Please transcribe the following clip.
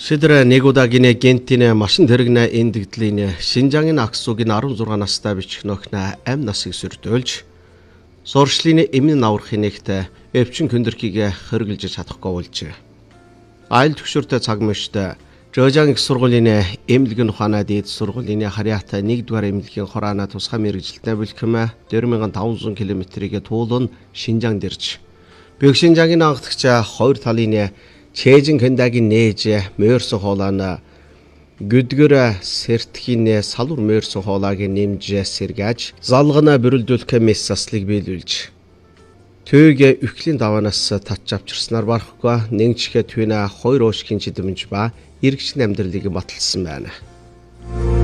Шидэр нэг удаагийн гентийн машин тэрэгнэ эндэгдлийн Шинжаангийн Аксугийн 16 настай бичих нөхнө амь насыг сүрдүүлж сурчлын эмийн аврахын нэгт өвчин хүндэрхийг хэрэгжилж чадахгүй болж. Айл төвшөртэй цаг мөштэй Жожаан их сургуулийн эмнэлгийн ухаанаа дээд сургуулийн харьяатай 1-р эмнэлгийн хораана тусгай мэрэгжилтний бэлхэм 4500 км-ийг туулан Шинжаанд ирж. Бэг Шинжаангийн анхдагч хоёр талын Чэжин Кэндагийн нээж мөрсөн хоолойн гүдгэр сертхийн салвар мөрсөн хоолойг нэмж сэргээж залгана бүрэлдүүлэх мессаслыг биелүүлж. Төөг өвклийн даваанаас татж авчирснаар барахгүй нэгчгээ түүнэ хоёр уушгийн чидэмж ба эргэжлийн амьдралыг баталсан байна.